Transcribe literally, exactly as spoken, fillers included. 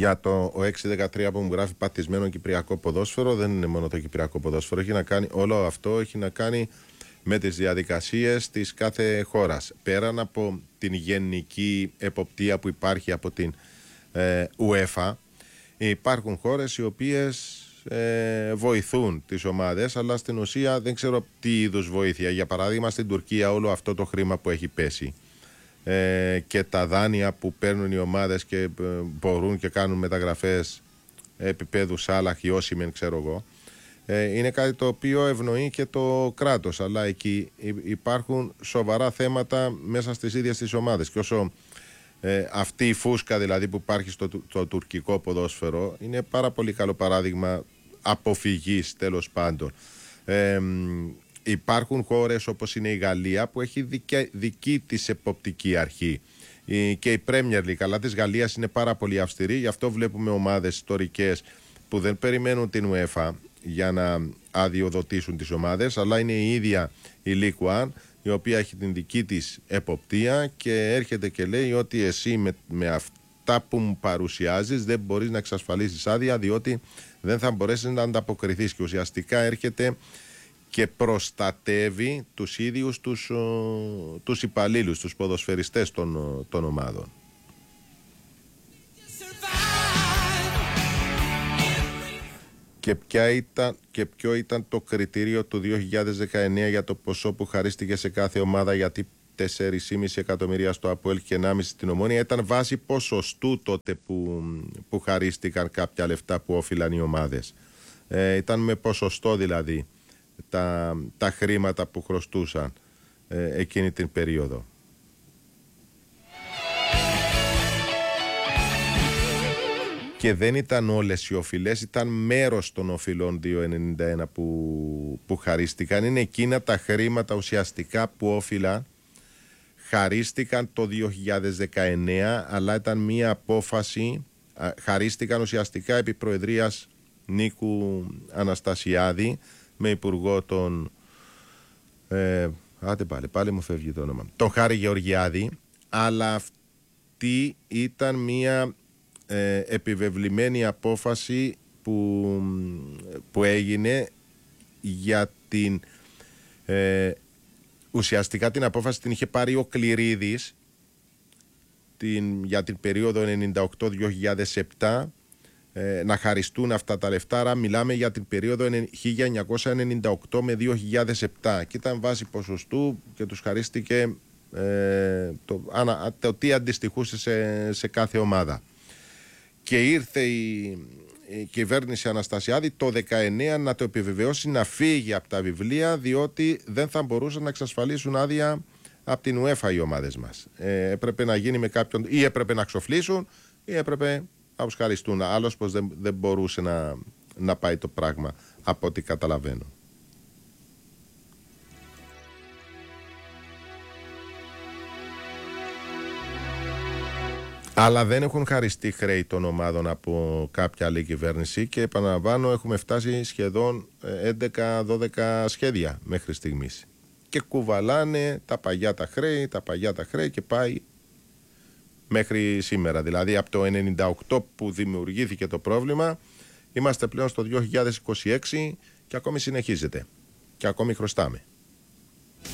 Για το ο έξι δεκατρία που μου γράφει πατισμένο κυπριακό ποδόσφαιρο, δεν είναι μόνο το κυπριακό ποδόσφαιρο. Έχει να κάνει, όλο αυτό έχει να κάνει με τις διαδικασίες της κάθε χώρας. Πέραν από την γενική εποπτεία που υπάρχει από την ε, UEFA, υπάρχουν χώρες οι οποίες ε, βοηθούν τις ομάδες, αλλά στην ουσία δεν ξέρω τι είδους βοήθεια. Για παράδειγμα, στην Τουρκία όλο αυτό το χρήμα που έχει πέσει ε, και τα δάνεια που παίρνουν οι ομάδες και ε, μπορούν και κάνουν μεταγραφές επίπεδου Σάλαχ ή Όσιμεν, ξέρω εγώ, ε, είναι κάτι το οποίο ευνοεί και το κράτος, αλλά εκεί υπάρχουν σοβαρά θέματα μέσα στις ίδιες τις ομάδες. Και όσο ε, αυτή η φούσκα δηλαδή που υπάρχει στο, στο τουρκικό ποδόσφαιρο είναι πάρα πολύ καλό παράδειγμα αποφυγής, τέλος πάντων. Ε, υπάρχουν χώρες όπως είναι η Γαλλία που έχει δική, δική της εποπτική αρχή, η, και η Premier League, αλλά της Γαλλίας είναι πάρα πολύ αυστηρή. Γι' αυτό βλέπουμε ομάδες ιστορικές που δεν περιμένουν την UEFA για να αδειοδοτήσουν τις ομάδες, αλλά είναι η ίδια η League One, η οποία έχει την δική της εποπτεία και έρχεται και λέει ότι εσύ με, με αυτά που μου παρουσιάζεις δεν μπορείς να εξασφαλίσεις άδεια, διότι δεν θα μπορέσεις να ανταποκριθείς, και ουσιαστικά έρχεται και προστατεύει τους ίδιους τους, ο, τους υπαλλήλους, τους ποδοσφαιριστές των, των ομάδων. Και, ποια ήταν, και ποιο ήταν το κριτήριο του δύο χιλιάδες δεκαεννέα για το ποσό που χαρίστηκε σε κάθε ομάδα? Γιατί τέσσερα κόμμα πέντε εκατομμυρία στο ΑΠΟΕΛ και ενάμιση στην Ομόνια ήταν βάση ποσοστού τότε που, που χαρίστηκαν κάποια λεφτά που όφυλαν οι ομάδες. Ε, ήταν με ποσοστό δηλαδή τα, τα χρήματα που χρωστούσαν ε, εκείνη την περίοδο. Και δεν ήταν όλες οι οφειλές, ήταν μέρος των οφειλών δύο ενενήντα ένα που, που χαρίστηκαν. Είναι εκείνα τα χρήματα ουσιαστικά που όφυλαν, χαρίστηκαν το δύο χιλιάδες δεκαεννέα, αλλά ήταν μία απόφαση, χαρίστηκαν ουσιαστικά επί προεδρίας Νίκου Αναστασιάδη με υπουργό τον ε, άτε πάλι, πάλι μου φεύγει το όνομα, τον Χάρη Γεωργιάδη, αλλά αυτή ήταν μία ε, επιβεβλημένη απόφαση που, που έγινε για την ε, ουσιαστικά την απόφαση την είχε πάρει ο Κληρίδης την, για την περίοδο ενενήντα οκτώ με δύο χιλιάδες επτά ε, να χαριστούν αυτά τα λεφτά. Άρα μιλάμε για την περίοδο χίλια εννιακόσια ενενήντα οκτώ με δύο χιλιάδες επτά και ήταν βάση ποσοστού και τους χαρίστηκε ε, το, ανα, το τι αντιστοιχούσε σε, σε κάθε ομάδα. Και ήρθε η, η κυβέρνηση Αναστασιάδη το δεκαεννέα να το επιβεβαιώσει, να φύγει από τα βιβλία, διότι δεν θα μπορούσαν να εξασφαλίσουν άδεια από την UEFA οι ομάδες μας. Ε, έπρεπε να γίνει με κάποιον, ή έπρεπε να ξοφλήσουν ή έπρεπε να τους χαριστούν. Άλλος πως δεν, δεν μπορούσε να, να πάει το πράγμα, από ό,τι καταλαβαίνω. Αλλά δεν έχουν χαριστεί χρέη των ομάδων από κάποια άλλη κυβέρνηση και επαναλαμβάνω, έχουμε φτάσει σχεδόν έντεκα δώδεκα σχέδια μέχρι στιγμής. Και κουβαλάνε τα παλιά τα χρέη, τα παλιά τα χρέη και πάει μέχρι σήμερα. Δηλαδή από το ενενήντα οκτώ που δημιουργήθηκε το πρόβλημα, είμαστε πλέον στο δύο χιλιάδες είκοσι έξι και ακόμη συνεχίζεται. Και ακόμη χρωστάμε.